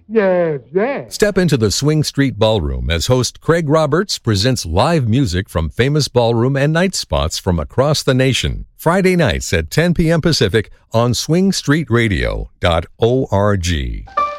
Yes, yes. Step into the Swing Street Ballroom as host Craig Roberts presents live music from famous ballroom and night spots from across the nation. Friday nights at 10 p.m. Pacific on swingstreetradio.org.